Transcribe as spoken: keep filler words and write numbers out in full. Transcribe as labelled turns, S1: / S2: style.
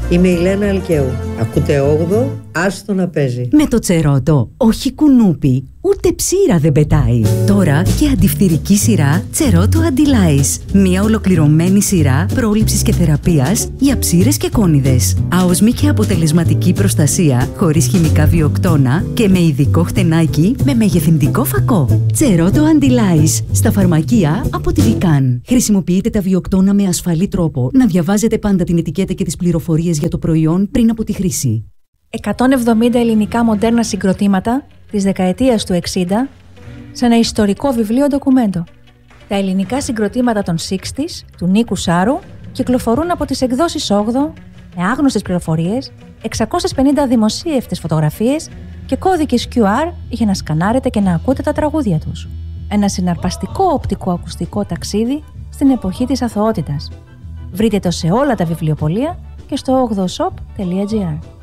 S1: Είμαι η Λένα Αλκαίου. Ακούτε όγδοο, άστο να παίζει.
S2: Με το Τσερότο, όχι κουνούπι, ούτε ψήρα δεν πετάει. Τώρα και αντιφθυρική σειρά Τσερότο Anti-Lice. Μια ολοκληρωμένη σειρά πρόληψης και θεραπείας για ψήρες και κόνιδες. Άοσμη και αποτελεσματική προστασία, χωρίς χημικά βιοκτώνα και με ειδικό χτενάκι με μεγεθυντικό φακό. Τσερότο Anti-Lice. Στα φαρμακεία από τη Vican. Χρησιμοποιείτε τα βιοκτώνα με ασφαλή τρόπο. Να διαβάζετε πάντα την ετικέτα και τις πληροφορίες για το προϊόν πριν από τη χρήση.
S3: εκατόν εβδομήντα ελληνικά μοντέρνα συγκροτήματα της δεκαετίας του εξήντα σε ένα ιστορικό βιβλίο ντοκουμέντο. Τα ελληνικά συγκροτήματα των εξήντα του Νίκου Σάρου κυκλοφορούν από τις εκδόσεις όγδοο με άγνωστες πληροφορίες, εξακόσιες πενήντα δημοσίευτες φωτογραφίες και κώδικες κιου αρ για να σκανάρετε και να ακούτε τα τραγούδια τους. Ένα συναρπαστικό οπτικό-ακουστικό ταξίδι στην εποχή της αθωότητας. Βρείτε το σε όλα τα βιβλιοπωλεία και στο όγδοο σοπ τελεία τζι άρ.